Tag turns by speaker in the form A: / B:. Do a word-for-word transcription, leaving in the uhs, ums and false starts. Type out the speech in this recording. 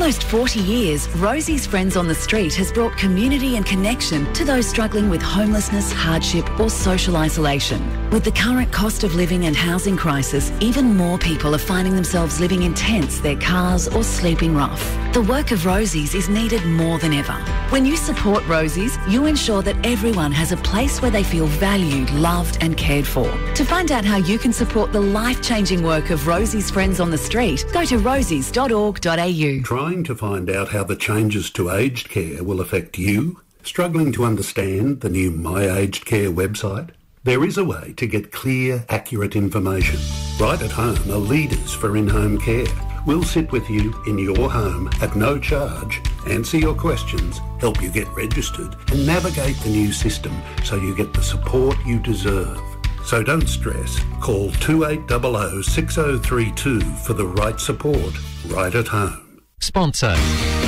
A: almost forty years, Rosie's Friends on the Street has brought community and connection to those struggling with homelessness, hardship or social isolation. With the current cost of living and housing crisis, even more people are finding themselves living in tents, their cars or sleeping rough. The work of Rosie's is needed more than ever. When you support Rosie's, you ensure that everyone has a place where they feel valued, loved and cared for. To find out how you can support the life-changing work of Rosie's Friends on the Street, go to rosies dot org dot a u.
B: Trying to find out how the changes to aged care will affect you? Struggling to understand the new My Aged Care website? There is a way to get clear, accurate information. Right at Home are leaders for in-home care. We'll sit with you in your home at no charge, answer your questions, help you get registered and navigate the new system so you get the support you deserve. So don't stress. Call two eight zero zero six zero three two for the right support right at home.
C: Sponsor.